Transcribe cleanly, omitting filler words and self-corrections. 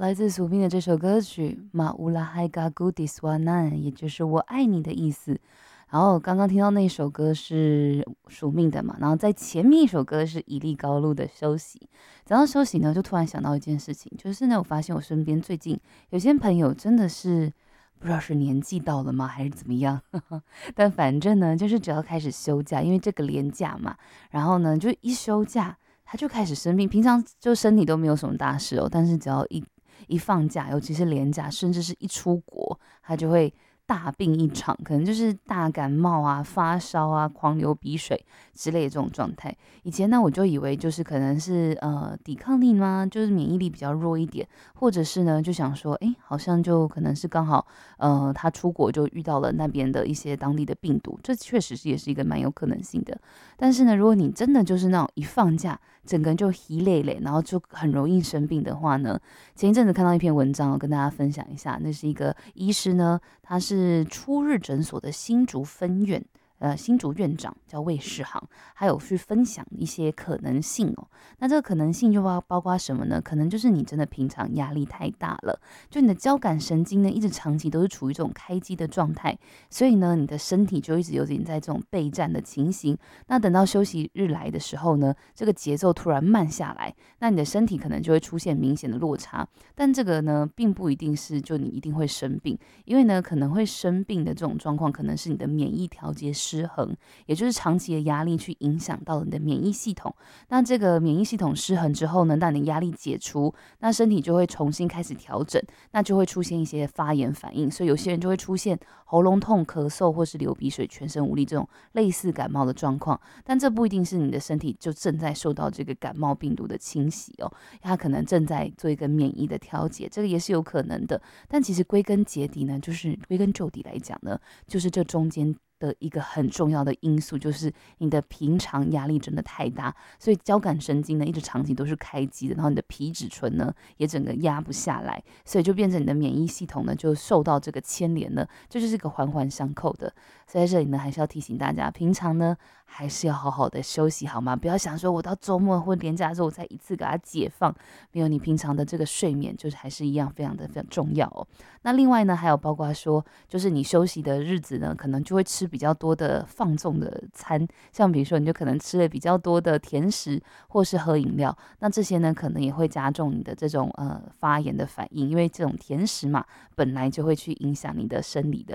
来自苏斌的这首歌曲《马乌拉海嘎古迪斯瓦难》，也就是“我爱你”的意思。然后刚刚听到那首歌是署命的嘛，然后在前面一首歌是伊利高路的休息。讲到休息呢，就突然想到一件事情，就是呢，我发现我身边最近有些朋友真的是不知道是年纪到了吗，还是怎么样，但反正呢，就是只要开始休假，因为这个连假嘛，然后呢，就一休假他就开始生病，平常就身体都没有什么大事哦，但是只要一放假，尤其是连假，甚至是一出国，他就会大病一场，可能就是大感冒啊、发烧啊、狂流鼻水之类的这种状态。以前呢，我就以为就是可能是抵抗力吗？就是免疫力比较弱一点，或者是呢就想说，哎，好像就可能是刚好他出国就遇到了那边的一些当地的病毒，这确实是也是一个蛮有可能性的。但是呢，如果你真的就是那种一放假，整个人就疲累累，然后就很容易生病的话呢，前一阵子看到一篇文章，跟大家分享一下。那是一个医师呢，他是初日诊所的新竹分院。新竹院长叫魏世航，还有去分享一些可能性哦。那这个可能性就包括什么呢？可能就是你真的平常压力太大了，就你的交感神经呢，一直长期都是处于这种开机的状态，所以呢，你的身体就一直有点在这种备战的情形。那等到休息日来的时候呢，这个节奏突然慢下来，那你的身体可能就会出现明显的落差。但这个呢，并不一定是就你一定会生病，因为呢，可能会生病的这种状况，可能是你的免疫调节失衡，也就是长期的压力去影响到你的免疫系统。那这个免疫系统失衡之后呢，那你的压力解除，那身体就会重新开始调整，那就会出现一些发炎反应，所以有些人就会出现喉咙痛、咳嗽或是流鼻水、全身无力这种类似感冒的状况。但这不一定是你的身体就正在受到这个感冒病毒的侵袭哦，它可能正在做一个免疫的调节，这个也是有可能的。但其实归根结底呢，就是归根究底来讲呢，就是这中间的一个很重要的因素，就是你的平常压力真的太大，所以交感神经呢一直长期都是开机的，然后你的皮质醇呢也整个压不下来，所以就变成你的免疫系统呢就受到这个牵连了，这就是一个环环相扣的。所以在这里呢，还是要提醒大家，平常呢还是要好好的休息，好吗？不要想说我到周末或连假的时候我再一次给它解放，没有，你平常的这个睡眠就是还是一样非常重要哦。那另外呢，还有包括说，就是你休息的日子呢，可能就会吃比较多的放纵的餐，像比如说你就可能吃了比较多的甜食，或是喝饮料，那这些呢可能也会加重你的这种发炎的反应，因为这种甜食嘛，本来就会去影响你的生理的